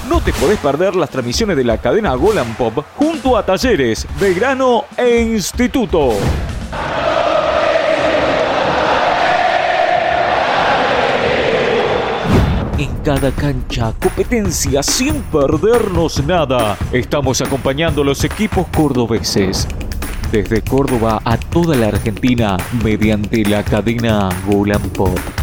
No te podés perder las transmisiones de la cadena Gol and Pop junto a Talleres, Belgrano e Instituto. En cada cancha, competencia sin perdernos nada. Estamos acompañando a los equipos cordobeses. Desde Córdoba a toda la Argentina, mediante la cadena Gol and Pop.